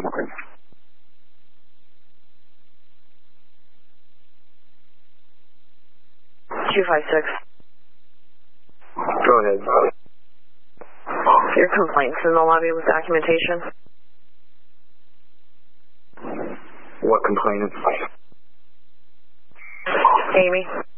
256. Go ahead. Your complaint's in the lobby with documentation. What complainant? Amy.